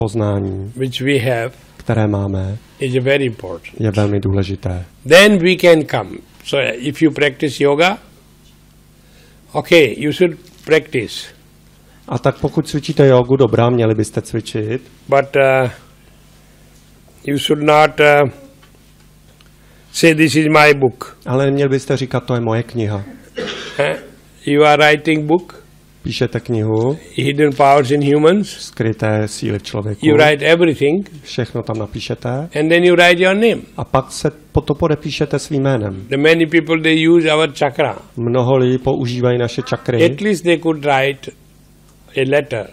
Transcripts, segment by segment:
poznání, which we have, které máme, is very important. je velmi důležité. Then we can come. So if you practice yoga, okay, you should practice. A tak pokud cvičíte jogu, dobrá, měli byste cvičit. But you should not say this is my book. Ale neměli byste říkat, to je moje kniha. You are writing book, Píšete knihu, Hidden Powers in Humans. Skryté síly v člověku. You write everything, Všechno tam napíšete. and then you write your name. A pak se to podepíšete svým jménem. The many people, they use our chakra. Mnoho lidí používají naše čakry. At least they could write a letter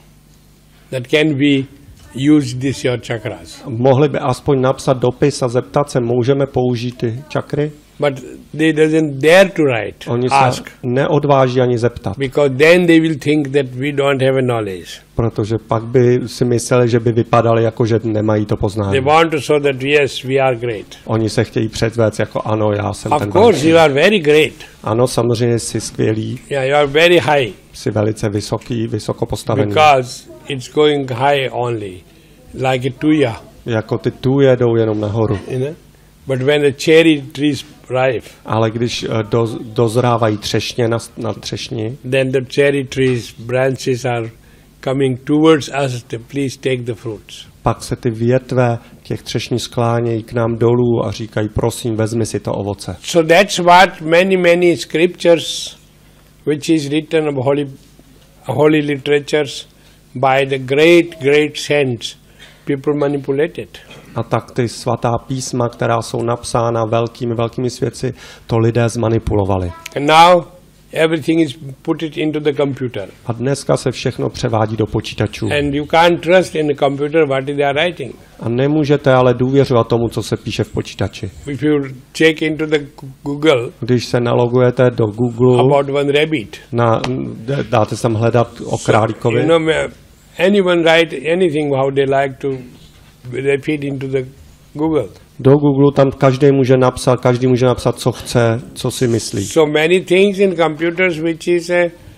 that can be use this your chakras. Mohli by aspoň napsat dopis a zeptat se, můžeme použít ty čakry? But they doesn't dare to write, Oni se ask, neodváží ani zeptat, because then they will think that we don't have a knowledge. protože pak by si mysleli, že by vypadali jako, že nemají to They poznání. want to show that yes, we are great. Oni se chtějí předvést jako ano, já jsem Of ten course, velký. you are very great. Ano, samozřejmě jsi skvělý, Yeah, you are very high jsi velice vysoko postavený. because it's going high only, like a tuya, Jako ty tu jedou jenom nahoru. you know. But when the cherry trees ripe, Ale když dozrávají třešně na třešni, then the cherry trees branches are coming towards us to please take the fruits. pak se ty větve těch třešní sklánějí k nám dolů a říkají, prosím, vezmi si to ovoce. So that's what many scriptures which is written of holy literatures by the great saints, people manipulated. A tak ty svatá písma, která jsou napsána velkými svědci, to lidé zmanipulovali. And now everything is put it into the computer. A dneska se všechno převádí do počítačů. And you can't trust in the computer what they are writing. A nemůžete ale důvěřovat tomu, co se píše v počítači. If you check into the Google Když se nalogujete do Google, about one rabbit, dáte tam hledat o králíkovi, you know, anyone write anything how they like to repeat into the Google. do Google tam každý může napsat, co chce, co si myslí. So many things in computers which is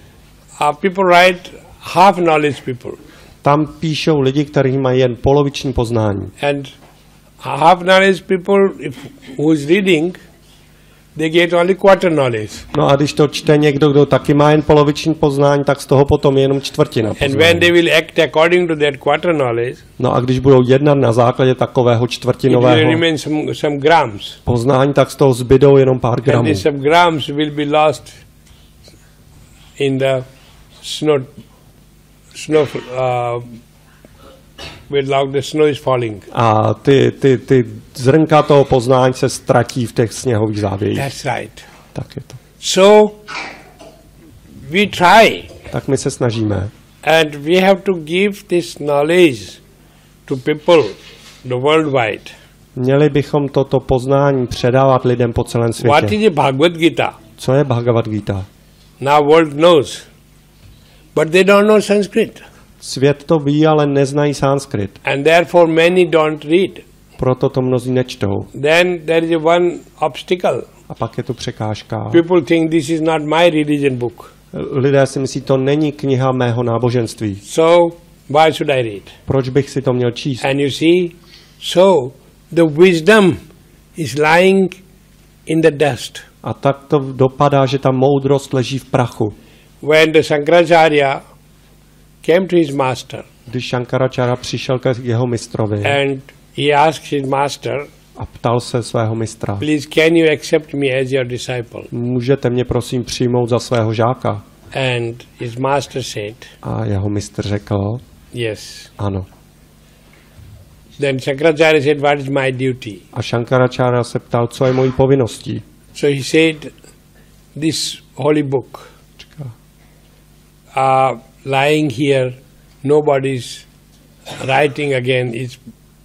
people write half knowledge people. Tam píšou lidi, kteří mají jen poloviční poznání. And half knowledge people, who is reading, they get only quarter knowledge. No a když to čte někdo, kdo taky má jen poloviční poznání, tak z toho potom je jenom čtvrtina And when poznání. they will act according to that quarter knowledge, No a když budou jednat na základě takového it will čtvrtinového remain some grams. poznání, tak z toho zbydou jenom pár And gramů. these some grams will be lost in the snow without the snow is falling. A ty zrnka toho poznání se ztratí v těch sněhových závějích. That's right. Tak je to. So we try, Tak my se snažíme. and we have to give this knowledge to people, the worldwide. Měli bychom toto poznání předávat lidem po celém What světě. is a Bhagavad Gita? Co je Bhagavad Gita? Now world knows, but they don't know Sanskrit, Svět to ví, ale neznají sanskrit. and therefore many don't read. Proto to mnozí nečtou. Then there is one obstacle. A pak je tu překážka. People think this is not my religion book, Lidé si myslí, to není kniha mého náboženství. so why should I read? Proč bych si to měl číst? And you see, so the wisdom is lying in the dust. A tak to dopadá, že ta moudrost leží v prachu. When the Shankaracharya came to his master Když Shankaracharya přišel ke jeho mistrovi and he asked his master, a ptal se svého mistra, please can you accept me as your disciple? můžete mě prosím přijmout za svého žáka? And his master said, A jeho mistr řekl, yes. ano. Then Shankaracharya said, what is my duty? A Shankaracharya se ptal, co je mojí povinností. So he said, this holy book, lying here, nobody's writing again, is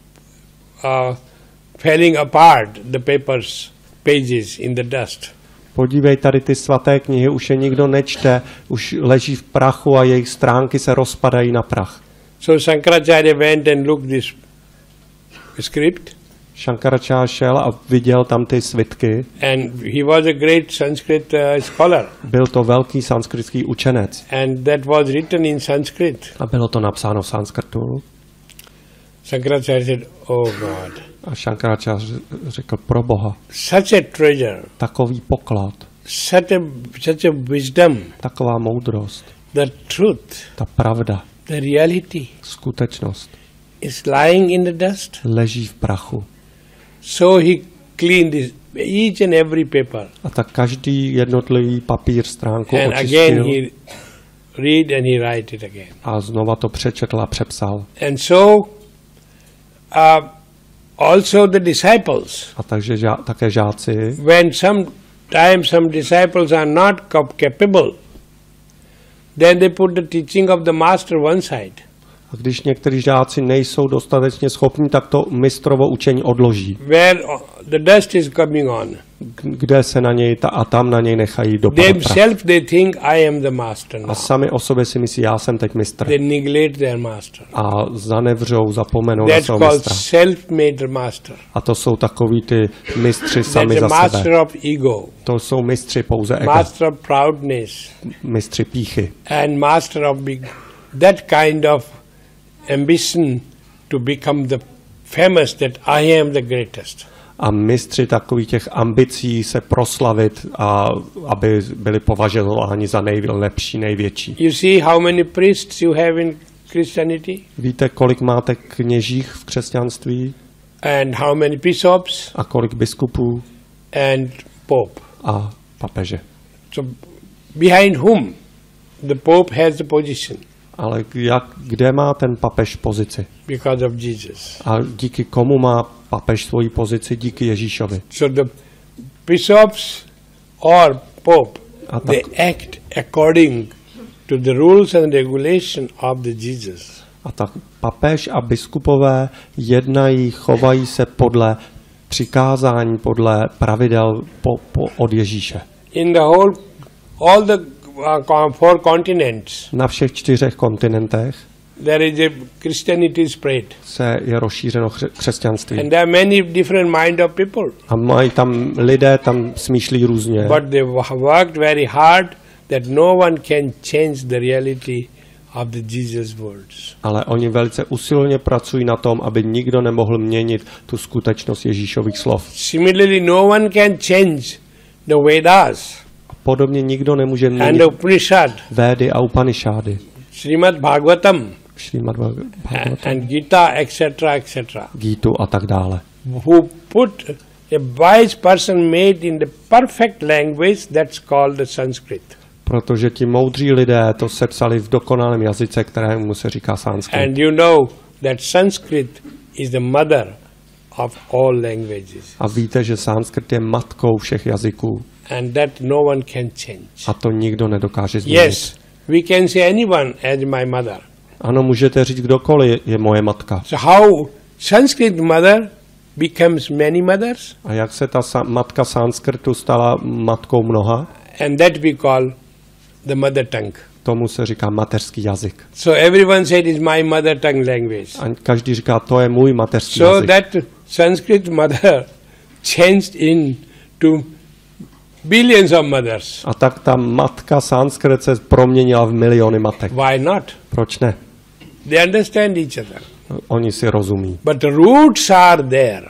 falling apart, the pages in the dust. Podívej, tady ty svaté knihy už je nikdo nečte, už leží v prachu a jejich stránky se rozpadají na prach. So Shankaracharya went and looked this script, Shankaracharya šel a viděl tam ty svitky. and he was a great Sanskrit scholar, Byl to velký sanskritský učenec and that was written in Sanskrit. a bylo to napsáno v sanskrtu. Shankaracharya said, "Oh God, A Šankaračář řekl, pro Boha, such a treasure, takový poklad, such a wisdom, taková moudrost, the truth, ta pravda, the reality skutečnost is lying in the dust." leží v prachu. So he cleaned each and every paper. A tak každý jednotlivý papír stránku And again očistil he read and he write it again. a znova to přečetl a přepsal. And so also the disciples, A takže také žáci, when sometimes some disciples are not capable, then they put the teaching of the master one side. a když někteří žáci nejsou dostatečně schopní, tak to mistrovo učení odloží, Where the dust is coming on. kde se na něj a tam na něj nechají dopadat prach. Themselves they think I am the master now. A sami o sobě si myslí, já jsem teď mistr. They neglect their master. A zanevřou, zapomenou na That's svého called mistra. self-made master. A to jsou takový ty mistři sami That's a za master sebe. of ego, To jsou mistři pouze ega, master of proudness, mistři pýchy. and master of that kind of ambition to become the famous, that I am the greatest. A mistři takových těch ambicí se proslavit a aby byli považováni za nejlepší, největší. You see how many priests you have in Christianity, Víte, kolik máte kněžích v křesťanství and how many bishops a kolik biskupů and pope. a papeže. So behind whom the pope has the position? Ale kde má ten papež pozici? Because of Jesus. A díky komu má papež svoji pozici? Díky Ježíšovi. So the bishops or pope, A they tak, act according to the rules and regulation of the Jesus. a tak papež a biskupové jednají, chovají se podle přikázání, podle pravidel od Ježíše. In the whole, all the 4 continents, Na všech 4 kontinentech there is a Christianity spread. je rozšířeno křesťanství. And there are many different mind of people. A mají tam lidé, tam smýšlí různě. But they worked very hard that no one can change the reality of the Jesus words. Ale oni velice usilovně pracují na tom, aby nikdo nemohl měnit tu skutečnost Ježíšových slov. Similarly, no one can change the Vedas Podobně nikdo nemůže and měnit the Upanishad, Védy a Upanishády, Srimad Bhagavatam, Šrímad Bhagavatam, and Gita, etc., etc., Gítu a tak dále. who put a wise person made in the perfect language that's called the Sanskrit. Protože ti moudří lidé to sepsali v dokonalém jazyce, kterému se říká sanskrit. And you know that Sanskrit is the mother of all languages, A víte, že sanskrit je matkou všech jazyků. and that no one can change. A to nikdo nedokáže změnit. Yes, we can say anyone as my mother. Ano, můžete říct, kdokoliv je moje matka. So how Sanskrit mother becomes many mothers, A jak se ta matka sanskritu stala matkou mnoha? and that we call the mother tongue. Tomu se říká mateřský jazyk. So everyone said is my mother tongue language. A každý říká, to je můj mateřský So jazyk. that Sanskrit mother changed into billions of mothers. A tak ta matka sanskrit se proměnila v miliony matek. Why not? Proč ne? They understand each other. Oni si rozumí. But the roots are there.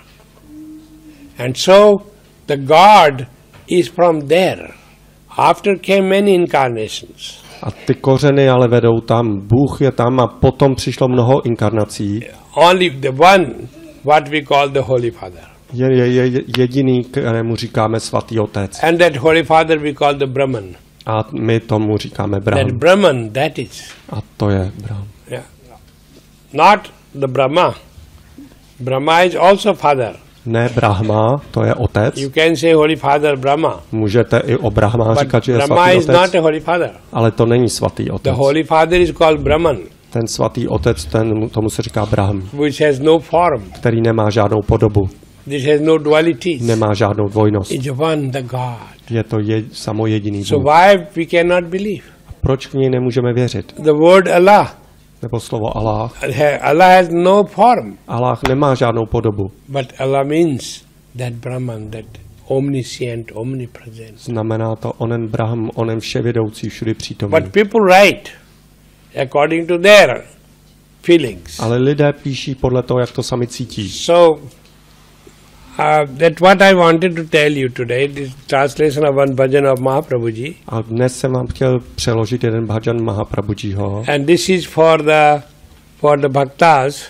And so the God is from there. After came many incarnations. A ty kořeny ale vedou tam. Bůh je tam a potom přišlo mnoho inkarnací. Only the one, what we call the Holy Father. Je jediný, kterému říkáme svatý otec. And that Holy Father we call the Brahman. A my tomu říkáme That Brahm. Brahman, that is. A to je Brahm. Yeah. Not the Brahma. Brahma is also Father. Ne Brahma, to je otec. You can say Holy Father Brahma. Můžete i o Brahma But říkat, že je Brahma svatý is not otec. a Holy Father. Ale to není svatý The otec. Holy Father is called Brahman, Ten svatý otec, tomu se říká Brahm, which has no form. který nemá žádnou podobu, This has no dualities. nemá žádnou dvojnost. It's one, the God. Je to samo jediný So Bůh. why we cannot believe? Proč v něj nemůžeme věřit? The word Allah. Nebo slovo Allah. Allah has no form. Allah nemá žádnou podobu. But Allah means that Brahman, that omniscient, omnipresent. Znamená to onen Brahm, onen vševědoucí, všudy přítomný. But people write according to their feelings. Ale lidé píší podle toho, jak to sami cítí. So, that's what I wanted to tell you today, this translation of one bhajan of Mahaprabhuji. A dnes jsem vám chtěl přeložit jeden bhajan Mahaprabhujiho. And this is for the bhaktas,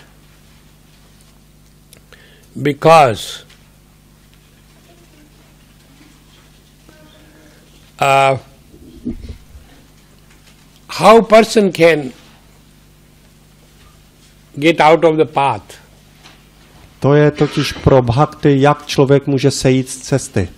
because how person can get out of the path. To je totiž pro bhakty, jak člověk může sejít z cesty.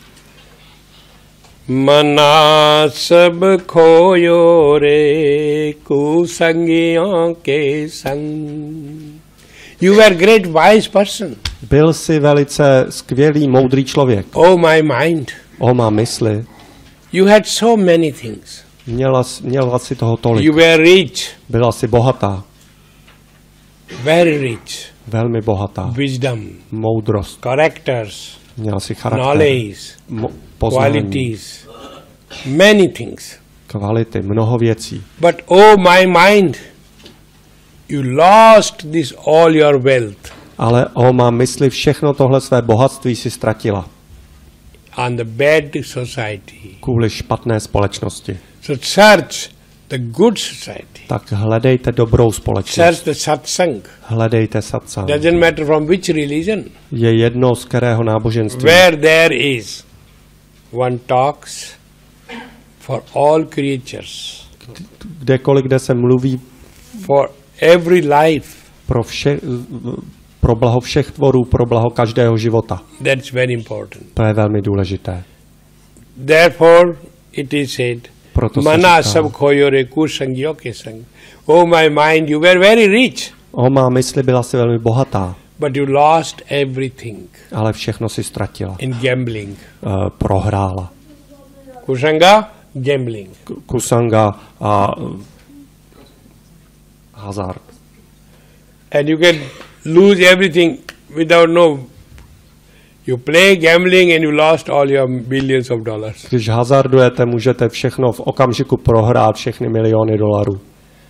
Mana sab khoyo re kusangiyon ke sang. You were great wise person. Byl jsi velice skvělý, moudrý člověk. Oh my mind. O má mysli. You had so many things. Měla si toho tolik. You were rich. Byla si bohatá. Very rich. Velmi bohatá. Wisdom. Moudrost. Characters. Měla si charakter. Knowledge. Poznání. Qualities. Many things. Kvality, mnoho věcí. But oh my mind, you lost this all your wealth. Ale o má mysli, všechno tohle své bohatství si ztratila. On the bad society. Kvůli špatné společnosti. So search the good society. Tak hledejte dobrou společnost. Search the satsang. Hledejte satsang. Doesn't matter from which religion. Je jedno z kterého náboženství. Where there is one talks for all creatures. Kdekoliv, kde se mluví For every life. Pro blaho všech tvorů, pro blaho každého života. That's very important. To je velmi důležité. Therefore it is said, Mana sab khoyo re kusangyo ke sang. Oh my mind, you were very rich. O má mysli, byla si velmi bohatá. But you lost everything. Ale všechno si ztratila. In gambling. Prohrála. Kusanga, gambling. Kusanga a hazard. And you can lose everything without you play gambling and you lost all your billions of dollars. Když hazardujete, můžete všechno v okamžiku prohrát, všechny miliony dolarů.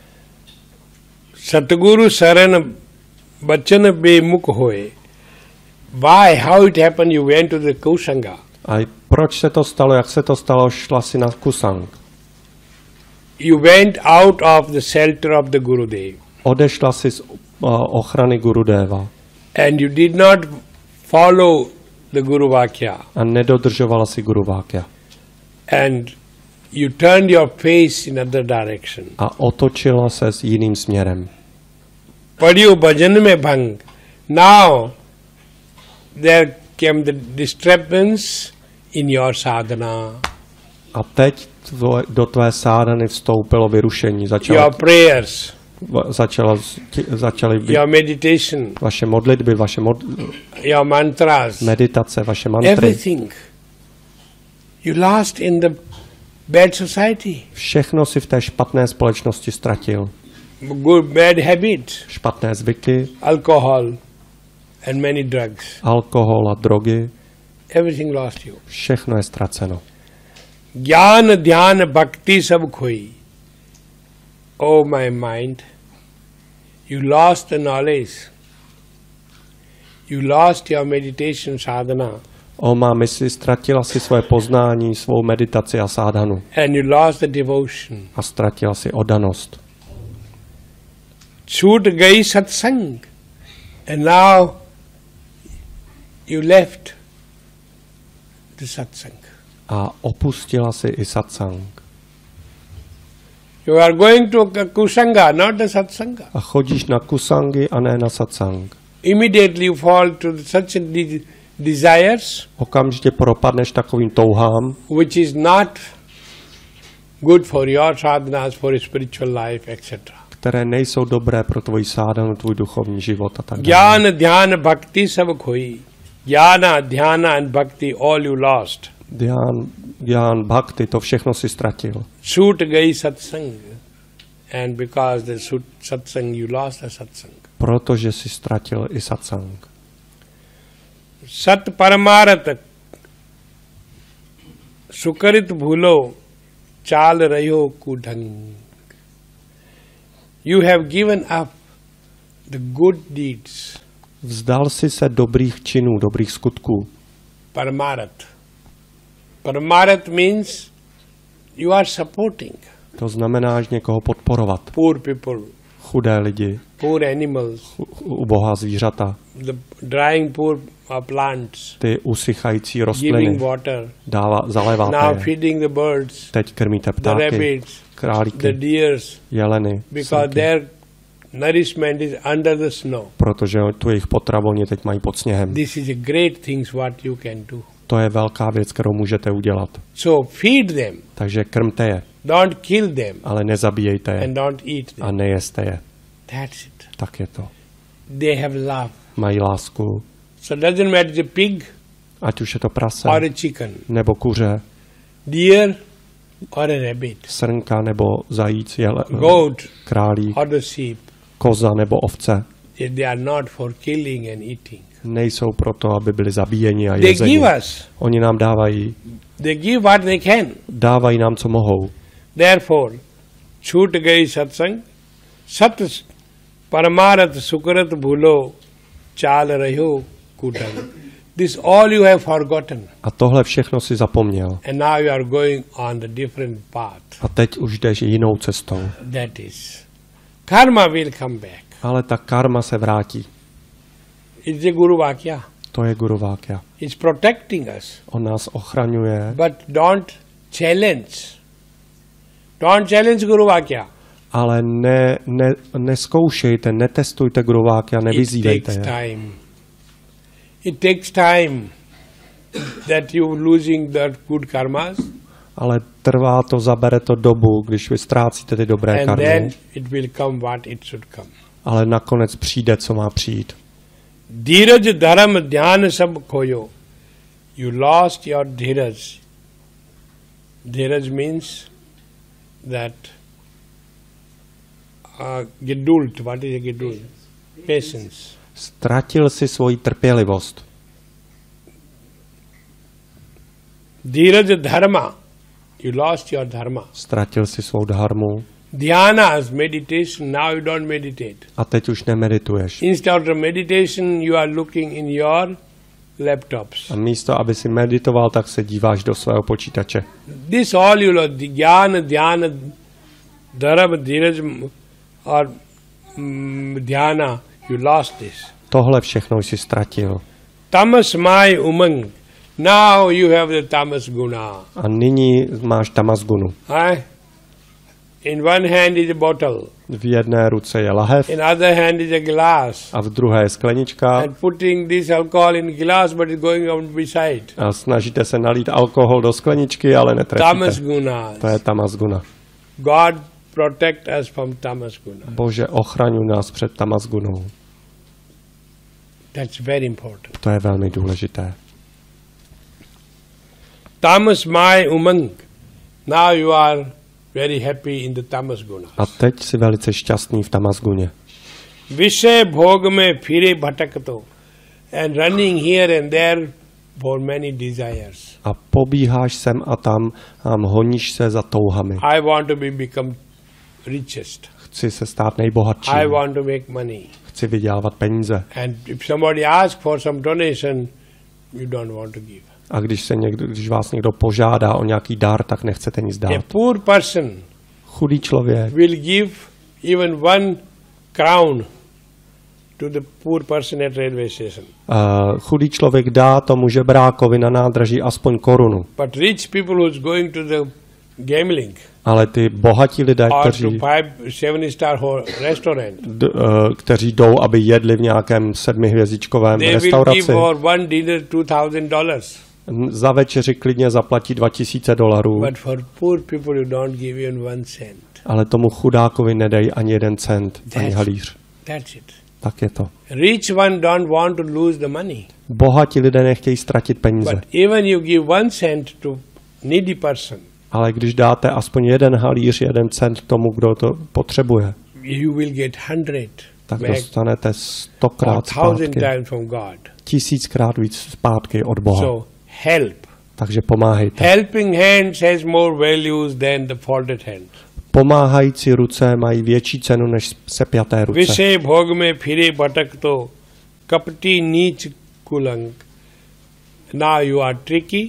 Satguru saran bachana bemukh hoye. Why? How it happened? You went to the Kusanga. A proč se to stalo? Jak se to stalo? Šla si na Kusang. You went out of the shelter of the Gurudev. Odešla si z ochrany Gurudeva. And you did not follow the Guru Vakya. A nedodržovala si Guru Vakya. And you turned your face in other direction. A otočila se s jiným směrem. Padyo bhajan mein bhang. Now there came the disturbance in your sadhana. A teď do tvé sádhany vstoupilo vyrušení. Your prayers. Začaly your meditation. Vaše modlitby, your mantras. Meditace, vaše mantry. Everything. You lost in the bad society. Všechno si v té špatné společnosti ztratil. Bad habits. Špatné zvyky. Alcohol and many drugs. Alkohol a drogy. Everything lost you. Všechno je ztraceno. Jnana, dhyana, bhakti sab khoyi. Oh my mind, you lost the knowledge. You lost your meditation sadhana. O má mysli, ztratila si své poznání, svou meditaci a sádhanu. And you lost the devotion. A ztratila si oddanost. Chut gayi satsang. And now you left the satsang. A opustila si i satsang. You are going to Kusanga, not the satsanga. A chodíš na kusangy a ne na satsang. Immediately you fall to such desires. Okamžitě propadneš takovým touhám, which is not good for your sadhanas, for your spiritual life, etc. Které nejsou dobré pro tvoji sádhanu, tvůj duchovní život a tak dále. Jnana, dhyana, bhakti sab khoyi. Jnana, dhyana and bhakti, all you lost. Dhyan, bhakti, to všechno si ztratil. Chut gayi satsang. And because the satsang, you lost the satsang. Protože si ztratil i satsang. Sat paramarat sukarit bhulo chal rayo kudhang. You have given up the good deeds. Vzdal si se dobrých činů, dobrých skutků. Paramarat. Paramarat means you are supporting To znamená, že někoho podporovat. poor people, Chudé lidi, poor animals, ubohá zvířata, the drying poor plants, ty usychající giving rostliny, water, zaléváte now je. feeding the birds, Teď krmíte the ptáky, rabbits, the králíky, deers, jeleny, because srnky, their nourishment is under the snow. protože tu jejich potravu oni teď mají pod sněhem. This is a great things what you can do. To je velká věc, kterou můžete udělat. So feed them, Takže krmte je, don't kill them, ale nezabíjejte je and don't eat a them. nejeste je. That's it. Tak je to. They have love. Mají lásku, So it doesn't matter the pig ať už je to prase, or a chicken, nebo kuře, deer or a rabbit, srnka nebo zajíc, goat králík, or the sheep. koza nebo ovce. They are not for killing and eating. Nejsou proto, aby byli zabíjeni a They jezeni. give us. Oni nám They give what they can. dávají nám, co mohou. Therefore, छूट गई सत्संग सत परमारथ सुकृत भूलो चाल रहो Coulter. This all you have forgotten. A tohle všechno si zapomněl. And now you are going on the different path. A teď už jdeš jinou cestou. That is. Karma will come back. Ale ta karma se vrátí. It's the Guru Vakya. To je Guru Vakya. It's protecting us. On nás ochraňuje, But don't challenge. Don't challenge Guru Vakya. ale neskoušejte, netestujte Guru Vakya, It nevyzývejte takes je. time. It takes time that you losing that good karmas, Ale trvá to, zabere to dobu, když vy ztrácíte ty dobré and karmy. then it will come what it should come. Ale nakonec přijde, co má přijít. Dheeraj dharam dhyan sab khoyo. You lost your dheeraj. Dheeraj means that gedult. What is a gedult? Patience. Ztratil si svoji trpělivost. Dheeraj dharma. You lost your dharma. Ztratil si svou dharmu Dhyana is meditation. Now you don't meditate. a teď už nemedituješ. Instead of meditation, you are looking in your laptops. A místo, aby si meditoval, tak se díváš do svého počítače. This all you lost. Jnana, dhyana, dharma, dheeraj or dhyana. You lost this. Tohle všechno jsi ztratil. Tamas mai umang. Now you have the tamas guna. A nyní máš tamasgunu. In one hand is a bottle. V jedné ruce je lahev In other hand is a glass. a v druhé je sklenička And putting this alcohol in glass, but it's going out beside. a snažíte se nalít alkohol do skleničky, ale Tamas netrefíte. guna. To je tamasguna. God protect us from tamas guna. Bože, ochraňuj nás před tamasgunou. That's very important. To je velmi důležité. Tamas mai umang. Now you are very happy in the tamas guna. A teď jsi velice šťastný v tamasguně. Vishay bhog mein phire bhatakto and running here and there for many desires. A pobíháš sem a tam a honíš se za touhami. I want to become richest. Chci se stát nejbohatším. I want to make money. Chci vydělávat peníze. And if somebody asks for some donation, you don't want to give. A když vás někdo požádá o nějaký dar, tak nechcete nic A dát. poor person Chudý člověk will give even 1 crown to the poor person at railway station. Chudý člověk dá tomu žebrákovi na nádraží aspoň korunu. But rich people who's going to the gambling Ale ty bohatí lidé, or to kteří, 5-7-star restaurant, kteří jdou, aby jedli v nějakém 7hvězdičkovém they will restauraci, give for one dinner $2,000. za večeři klidně zaplatí $2,000, But for poor people you don't give even 1 cent. ale tomu chudákovi nedej ani 1 cent, ani That's- halíř. That's it. Tak je to. Rich one don't want to lose the money. Bohatí lidé nechtějí ztratit peníze, But even you give 1 cent to needy person, ale když dáte aspoň 1 halíř, 1 cent tomu, kdo to potřebuje, you will get 100 tak back dostanete or 100krát 1,000 zpátky, times from God. 1000krát víc zpátky od Boha. So help. Takže pomáhejte. Helping hands has more values than the folded hand. pomáhající ruce mají větší cenu než sepjaté ruce. विषय भोग में फिरे भटकतो कपटी नीच कुलंक. Now you are tricky,